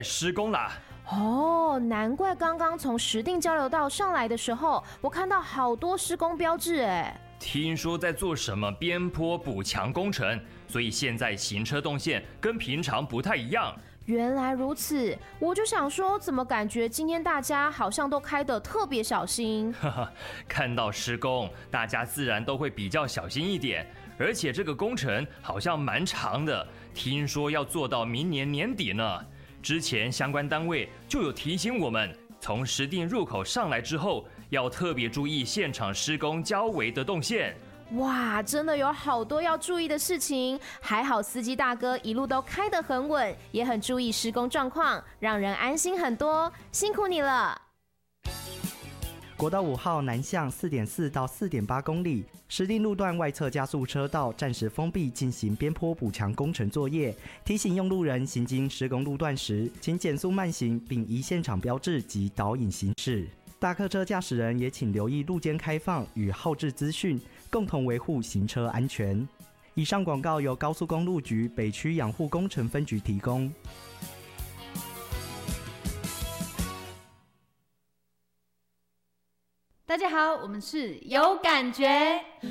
施工啦。 哦，难怪刚刚从石碇交流道上来的时候，我看到好多施工标志哎。 听说在做什么边坡补强工程，所以现在行车动线跟平常不太一样。 原来如此，我就想说，怎么感觉今天大家好像都开得特别小心？ 看到施工，大家自然都会比较小心一点。而且这个工程好像蛮长的，听说要做到明年年底呢。之前相关单位就有提醒我们，从石碇入口上来之后，要特别注意现场施工交围的动线。 哇，真的有好多要注意的事情，还好司机大哥一路都开得很稳，也很注意施工状况，让人安心很多，辛苦你了。 国道5号南向 4.4 到 4.8 公里，石碇路段外侧加速车道暂时封闭，进行边坡补强工程作业。提醒用路人行经施工路段时，请减速慢行，并依现场标志及导引行驶。大客车驾驶人也请留意路肩开放与号志资讯，共同维护行车安全。以上广告由高速公路局北区养护工程分局提供。 大家好，我们是有感觉。